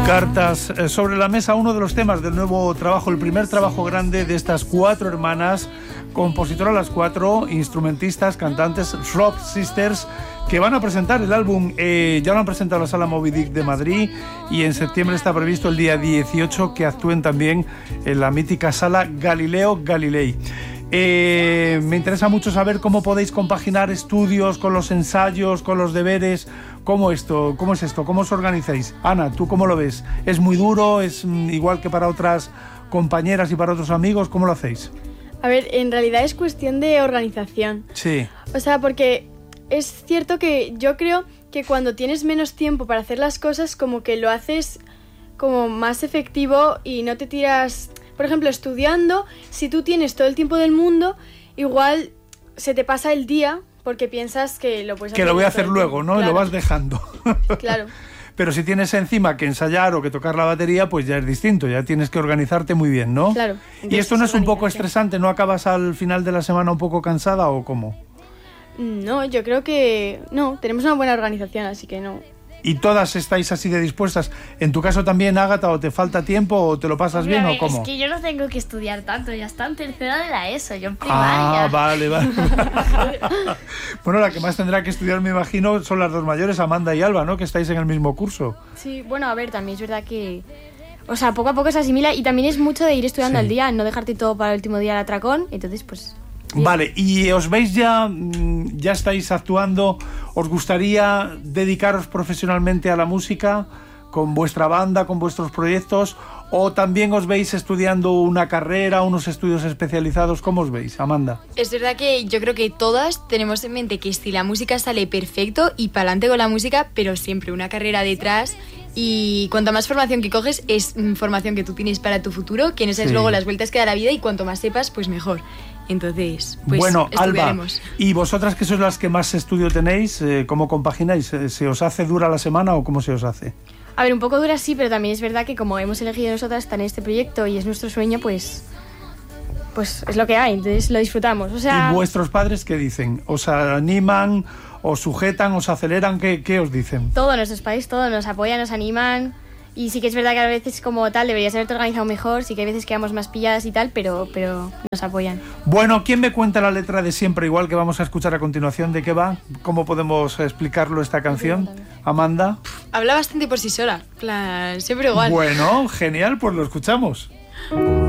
Cartas sobre la mesa, uno de los temas del nuevo trabajo, el primer trabajo grande de estas 4 hermanas, compositoras las 4, instrumentistas, cantantes, Rock Sisters, que van a presentar el álbum, ya lo han presentado en la Sala Moby Dick de Madrid, y en septiembre está previsto el día 18 que actúen también en la mítica Sala Galileo Galilei. Me interesa mucho saber cómo podéis compaginar estudios con los ensayos, con los deberes. ¿Cómo es esto? ¿Cómo os organizáis? Ana, ¿tú cómo lo ves? ¿Es muy duro? ¿Es igual que para otras compañeras y para otros amigos? ¿Cómo lo hacéis? A ver, en realidad es cuestión de organización. Sí. O sea, porque es cierto que yo creo que cuando tienes menos tiempo para hacer las cosas, como que lo haces como más efectivo y no te tiras... Por ejemplo, estudiando, si tú tienes todo el tiempo del mundo, igual se te pasa el día porque piensas que lo puedes hacer. Que lo voy a hacer luego, ¿no? Claro. Y lo vas dejando. Claro. Pero si tienes encima que ensayar o que tocar la batería, pues ya es distinto, ya tienes que organizarte muy bien, ¿no? Claro. ¿Y esto no es un poco estresante? ¿No acabas al final de la semana un poco cansada o cómo? No, yo creo que no, tenemos una buena organización, así que no. ¿Y todas estáis así de dispuestas? ¿En tu caso también, Ágata, o te falta tiempo o te lo pasas bien o cómo? Es que yo no tengo que estudiar tanto, ya está en tercera de la ESO, yo en primaria. Ah, vale. Bueno, la que más tendrá que estudiar, me imagino, son las dos mayores, Amanda y Alba, ¿no? Que estáis en el mismo curso. Sí, bueno, a ver, también es verdad que... O sea, poco a poco se asimila y también es mucho de ir estudiando Sí. al día, no dejarte todo para el último día del atracón, entonces pues... bien. Vale, ¿y os veis ya estáis actuando? ¿Os gustaría dedicaros profesionalmente a la música con vuestra banda, con vuestros proyectos? ¿O también os veis estudiando una carrera, unos estudios especializados? ¿Cómo os veis, Amanda? Es verdad que yo creo que todas tenemos en mente que si la música sale perfecto y para adelante con la música, pero siempre una carrera detrás. Y cuanto más formación que coges es formación que tú tienes para tu futuro, que no sabes Sí. luego las vueltas que da la vida y cuanto más sepas, pues mejor. Entonces, pues Bueno, Alba, estudiaremos. ¿y vosotras que sois las que más estudio tenéis, cómo compagináis? ¿Se os hace dura la semana o cómo se os hace? A ver, un poco dura sí, pero también es verdad que como hemos elegido nosotras estar en este proyecto y es nuestro sueño, pues es lo que hay, entonces lo disfrutamos. O sea, ¿Y vuestros padres qué dicen? ¿Os animan, os sujetan, os aceleran? ¿Qué os dicen? todo nuestros padres, todo nos apoyan, nos animan. Y sí que es verdad que a veces como tal deberías haberte organizado mejor, sí que hay veces quedamos más pilladas y tal, pero nos apoyan. Bueno, ¿quién me cuenta la letra de Siempre Igual que vamos a escuchar a continuación? ¿De qué va? ¿Cómo podemos explicarlo esta canción? Amanda. Habla bastante por sí sola, plan, siempre igual. Bueno, genial, pues lo escuchamos.